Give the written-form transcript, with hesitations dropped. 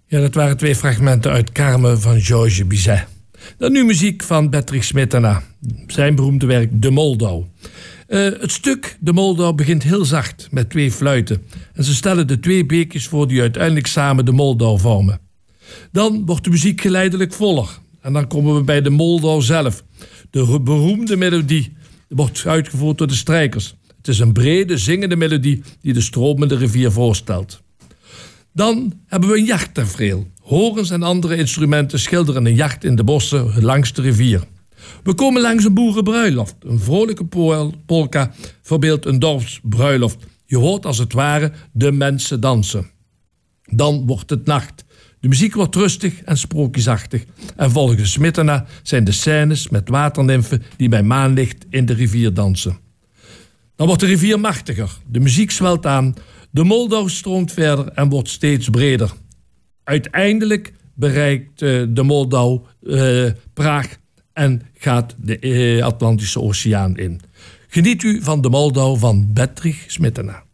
Ja, dat waren 2 fragmenten uit Carmen van Georges Bizet. Dan nu muziek van Bedřich Smetana. Zijn beroemde werk De Moldau. Het stuk De Moldau begint heel zacht met 2 fluiten. En ze stellen de 2 beekjes voor die uiteindelijk samen de Moldau vormen. Dan wordt de muziek geleidelijk voller. En dan komen we bij de Moldau zelf. De beroemde melodie wordt uitgevoerd door de strijkers. Het is een brede, zingende melodie die de stromende rivier voorstelt. Dan hebben we een jachttafereel. Horens en andere instrumenten schilderen een jacht in de bossen langs de rivier. We komen langs een boerenbruiloft. Een vrolijke polka verbeeldt een dorpsbruiloft. Je hoort als het ware de mensen dansen. Dan wordt het nacht. De muziek wordt rustig en sprookjesachtig. En volgens Smetana zijn de scènes met waternimfen die bij maanlicht in de rivier dansen. Dan wordt de rivier machtiger. De muziek zwelt aan. De Moldau stroomt verder en wordt steeds breder. Uiteindelijk bereikt de Moldau Praag en gaat de Atlantische Oceaan in. Geniet u van de Moldau van Bedřich Smetana.